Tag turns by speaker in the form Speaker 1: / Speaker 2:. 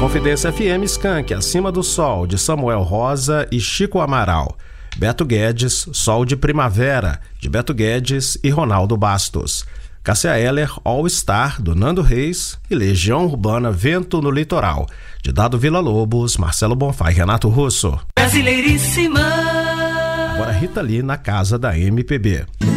Speaker 1: Confidência FM, Skank, Acima do Sol, de Samuel Rosa e Chico Amaral. Beto Guedes, Sol de Primavera, de Beto Guedes e Ronaldo Bastos. Cássia Eller, All Star, do Nando Reis, e Legião Urbana, Vento no Litoral, de Dado Villa-Lobos, Marcelo Bonfá e Renato Russo.
Speaker 2: Brasileiríssima.
Speaker 1: Agora Rita Lee, Na Casa da MPB.